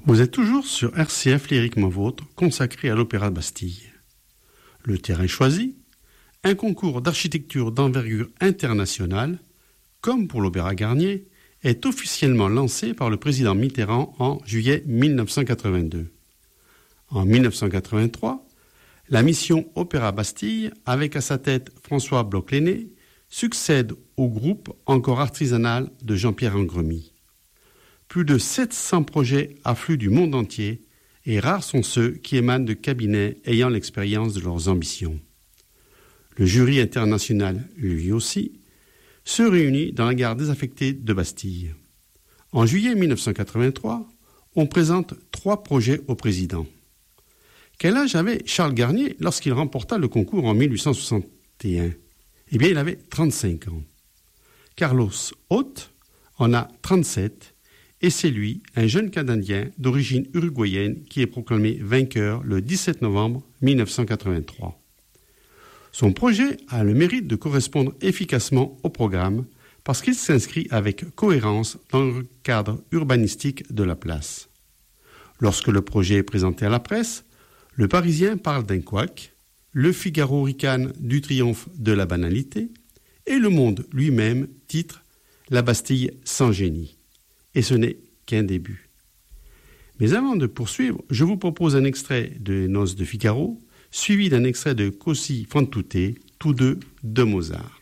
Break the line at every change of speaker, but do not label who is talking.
Vous êtes toujours sur RCF Lyriquement Vôtre, consacré à l'Opéra de Bastille. Le terrain choisi, un concours d'architecture d'envergure internationale, comme pour l'Opéra Garnier, est officiellement lancé par le président Mitterrand en juillet 1982. En 1983, la mission Opéra Bastille, avec à sa tête François Bloch-Lenné, succède au groupe encore artisanal de Jean-Pierre Angremy. Plus de 700 projets affluent du monde entier et rares sont ceux qui émanent de cabinets ayant l'expérience de leurs ambitions. Le jury international, lui aussi, se réunit dans la gare désaffectée de Bastille. En juillet 1983, on présente 3 projets au président. Quel âge avait Charles Garnier lorsqu'il remporta le concours en 1861 ? Eh bien, il avait 35 ans. Carlos Haute en a 37 et c'est lui, un jeune Canadien d'origine uruguayenne, qui est proclamé vainqueur le 17 novembre 1983. Son projet a le mérite de correspondre efficacement au programme parce qu'il s'inscrit avec cohérence dans le cadre urbanistique de la place. Lorsque le projet est présenté à la presse, le Parisien parle d'un couac, le Figaro ricane du triomphe de la banalité et Le Monde lui-même titre « La Bastille sans génie ». Et ce n'est qu'un début. Mais avant de poursuivre, je vous propose un extrait de Les Noces de Figaro, suivi d'un extrait de Così fan tutte, tous deux de Mozart.